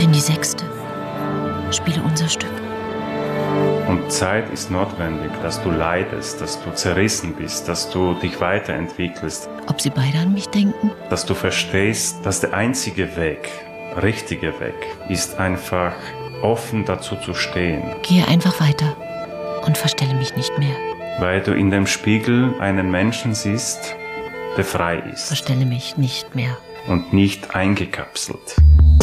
bin die Sechste. Spiele unser Stück. Und Zeit ist notwendig, dass du leidest, dass du zerrissen bist, dass du dich weiterentwickelst. Ob Sie beide an mich denken? Dass du verstehst, dass der einzige Weg, richtige Weg, ist einfach offen dazu zu stehen. Gehe einfach weiter und verstelle mich nicht mehr. Weil du in dem Spiegel einen Menschen siehst, der frei ist. Verstelle mich nicht mehr. Und nicht eingekapselt.